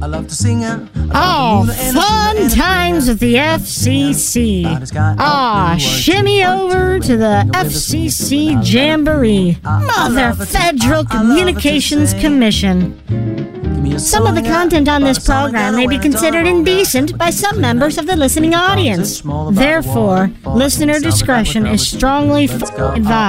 Oh, fun times with the FCC. Shimmy over to the FCC Jamboree. Mother Federal Communications Commission. Some of the content on this program may be considered indecent by some members of the listening audience. Therefore, listener discretion is strongly advised.